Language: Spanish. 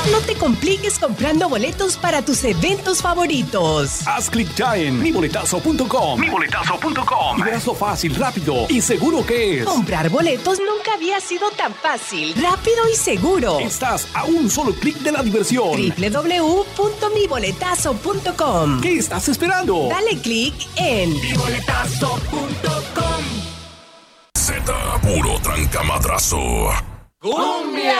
No te compliques comprando boletos para tus eventos favoritos. Haz clic ya en miboletazo.com. Y verás lo fácil, rápido y seguro que es. Comprar boletos nunca había sido tan fácil, rápido y seguro. Estás a un solo clic de la diversión. www.miboletazo.com. ¿Qué estás esperando? Dale clic en miboletazo.com. Z, puro trancamadrazo. ¡Cumbia!